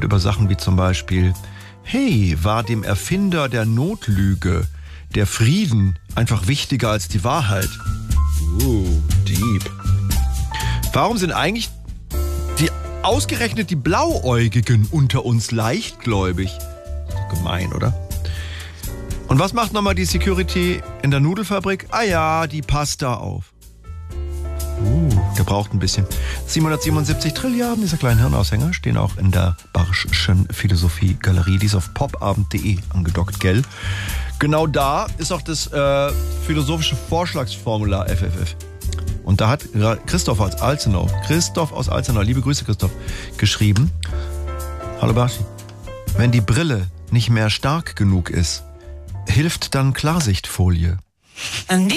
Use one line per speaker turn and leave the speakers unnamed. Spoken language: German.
über Sachen wie zum Beispiel: Hey, war dem Erfinder der Notlüge der Frieden einfach wichtiger als die Wahrheit?
Deep.
Warum sind eigentlich ausgerechnet die Blauäugigen unter uns leichtgläubig? Gemein, oder? Und was macht nochmal die Security in der Nudelfabrik? Ah ja, die passt da auf. Der braucht ein bisschen. 777 Trilliarden dieser kleinen Hirnaushänger stehen auch in der Barsch'schen Philosophie-Galerie. Die ist auf popabend.de angedockt, gell? Genau da ist auch das philosophische Vorschlagsformular FFF. Und da hat Christoph aus Alzenau, liebe Grüße Christoph, geschrieben: Hallo Barschi, wenn die Brille nicht mehr stark genug ist, hilft dann Klarsichtfolie.